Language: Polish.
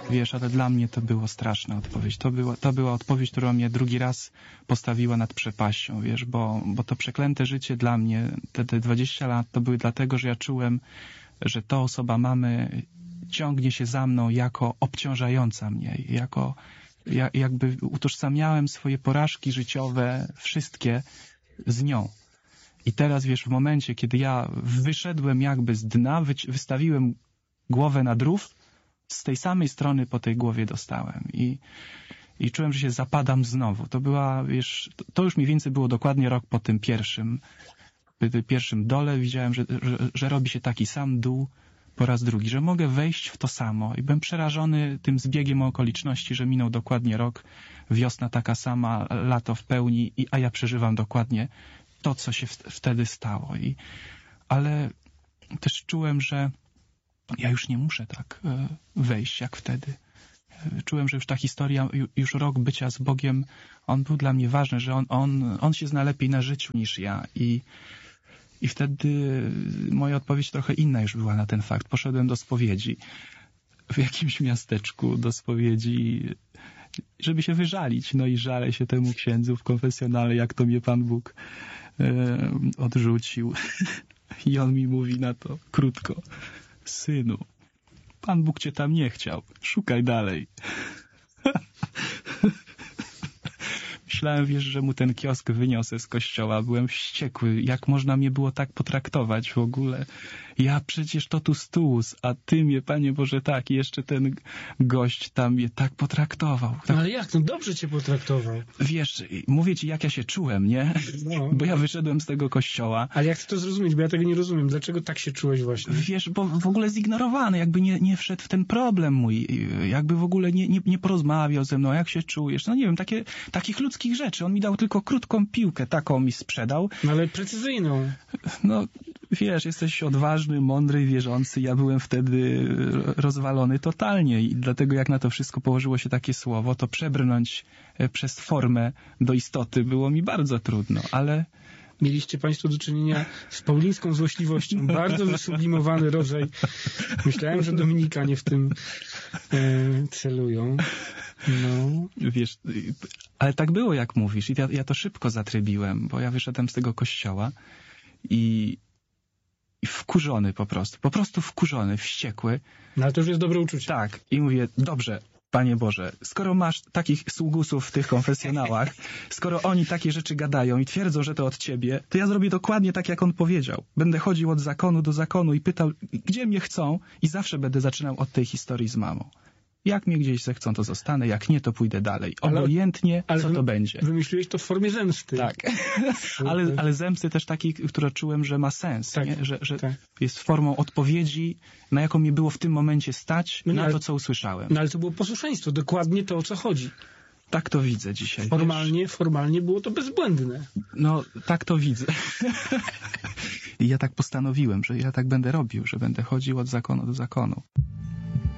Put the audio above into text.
Wiesz, ale dla mnie to była straszna odpowiedź. To była odpowiedź, która mnie drugi raz postawiła nad przepaścią, wiesz, bo to przeklęte życie dla mnie, te 20 lat, to były dlatego, że ja czułem, że ta osoba mamy ciągnie się za mną jako obciążająca mnie, jakby utożsamiałem swoje porażki życiowe, wszystkie z nią. I teraz, wiesz, w momencie, kiedy ja wyszedłem jakby z dna, wystawiłem głowę na rów, z tej samej strony po tej głowie dostałem. I czułem, że się zapadam znowu. To była, wiesz, to już mniej więcej było dokładnie rok po tym pierwszym dole. Widziałem, że robi się taki sam dół po raz drugi, że mogę wejść w to samo. I byłem przerażony tym zbiegiem okoliczności, że minął dokładnie rok, wiosna taka sama, lato w pełni, a ja przeżywam dokładnie to, co się wtedy stało. Ale też czułem, że ja już nie muszę tak wejść jak wtedy. Czułem, że już ta historia, już rok bycia z Bogiem, on był dla mnie ważny, że on się zna lepiej na życiu niż ja. I wtedy moja odpowiedź trochę inna już była na ten fakt. Poszedłem do spowiedzi w jakimś miasteczku, do spowiedzi, żeby się wyżalić. No i żalę się temu księdzu w konfesjonale, jak to mnie Pan Bóg odrzucił. I on mi mówi na to krótko: synu, Pan Bóg cię tam nie chciał. Szukaj dalej. Myślałem, wiesz, że mu ten kiosk wyniosę z kościoła. Byłem wściekły. Jak można mnie było tak potraktować w ogóle? Ja przecież to tu stus, a ty mnie, Panie Boże, tak. I jeszcze ten gość tam mnie tak potraktował. Tak. No ale jak? No dobrze cię potraktował. Wiesz, mówię ci, jak ja się czułem, nie? No. Bo ja wyszedłem z tego kościoła. Ale jak chcę to zrozumieć, bo ja tego nie rozumiem. Dlaczego tak się czułeś właśnie? Wiesz, bo w ogóle zignorowany, jakby nie wszedł w ten problem mój, jakby w ogóle nie porozmawiał ze mną, jak się czujesz. No nie wiem, takich ludzkich rzeczy. On mi dał tylko krótką piłkę, taką mi sprzedał. No ale precyzyjną. No, wiesz, jesteś odważny, mądry, wierzący. Ja byłem wtedy rozwalony totalnie i dlatego jak na to wszystko położyło się takie słowo, to przebrnąć przez formę do istoty było mi bardzo trudno, ale... Mieliście Państwo do czynienia z paulińską złośliwością. Bardzo wysublimowany rodzaj. Myślałem, że Dominikanie w tym celują. No. Wiesz, ale tak było, jak mówisz. I ja to szybko zatrybiłem, bo ja wyszedłem z tego kościoła i wkurzony po prostu wkurzony, wściekły. No ale to już jest dobre uczucie. Tak. I mówię, dobrze, Panie Boże, skoro masz takich sługusów w tych konfesjonałach, skoro oni takie rzeczy gadają i twierdzą, że to od ciebie, to ja zrobię dokładnie tak, jak on powiedział. Będę chodził od zakonu do zakonu i pytał, gdzie mnie chcą, i zawsze będę zaczynał od tej historii z mamą. Jak mnie gdzieś zechcą, to zostanę, jak nie, to pójdę dalej. Obojętnie, co to będzie. Wymyśliłeś to w formie zemsty. Tak. ale zemsty też takiej, która czułem, że ma sens. Tak, nie? Że tak. jest formą odpowiedzi, na jaką mnie było w tym momencie stać, na to, co usłyszałem. No ale to było posłuszeństwo, dokładnie to, o co chodzi. Tak to widzę dzisiaj. Formalnie było to bezbłędne. No, tak to widzę. I ja tak postanowiłem, że ja tak będę robił, że będę chodził od zakonu do zakonu.